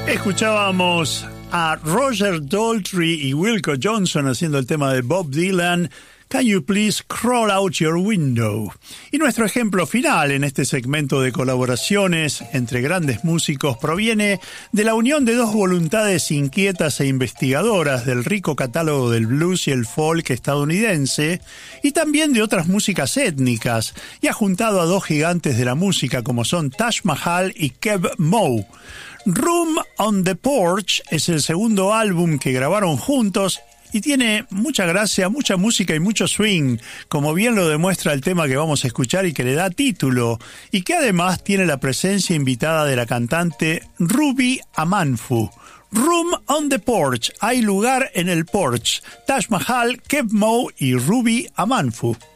Escuchábamos a Roger Daltrey y Wilco Johnson haciendo el tema de Bob Dylan, Can You Please Crawl Out Your Window. Y nuestro ejemplo final en este segmento de colaboraciones entre grandes músicos proviene de la unión de dos voluntades inquietas e investigadoras del rico catálogo del blues y el folk estadounidense, y también de otras músicas étnicas, y ha juntado a dos gigantes de la música como son Taj Mahal y Kev Moe. Room on the Porch es el segundo álbum que grabaron juntos y tiene mucha gracia, mucha música y mucho swing, como bien lo demuestra el tema que vamos a escuchar y que le da título, y que además tiene la presencia invitada de la cantante Ruby Amanfu. Room on the Porch, hay lugar en el porch. Taj Mahal, Kev Moe y Ruby Amanfu.